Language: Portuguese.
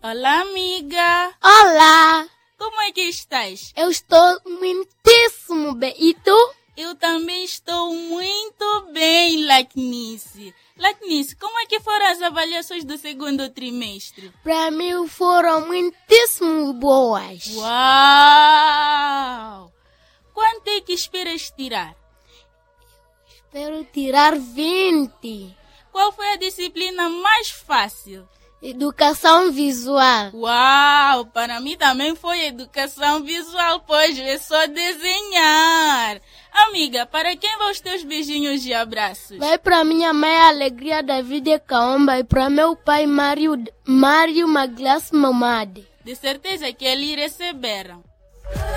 Olá, amiga. Olá, Como é que estás? eu estou muitíssimo bem. E tu? Eu também estou muito bem, Lacnice. Lacnice, como é que foram as avaliações do segundo trimestre? Para mim foram muitíssimo boas. Uau! Quanto é que esperas tirar? Espero tirar 20. Qual foi a disciplina mais fácil? Educação visual. Uau! Para mim também foi educação visual, pois é só desenhar. Amiga, para quem vão os teus beijinhos e abraços? Vai para minha mãe Alegria da Vida Kaomba e para meu pai Mário Maglas Mamade. De certeza que eles receberam.